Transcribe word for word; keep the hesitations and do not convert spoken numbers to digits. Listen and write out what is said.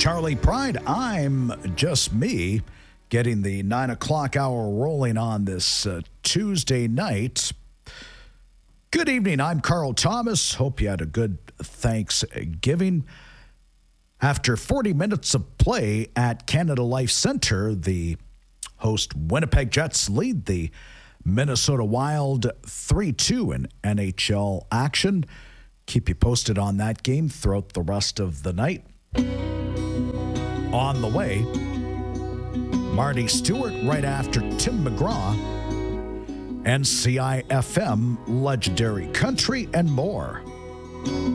Charlie Pride. I'm just me, getting the nine o'clock hour rolling on this uh, Tuesday night. Good evening. I'm Carl Thomas. Hope you had a good Thanksgiving. After forty minutes of play at Canada Life Center, the host Winnipeg Jets lead the Minnesota Wild three two in N H L action. Keep you posted on that game throughout the rest of the night. On the way, Marty Stewart right after Tim McGraw, N C I F M, Legendary Country, and more.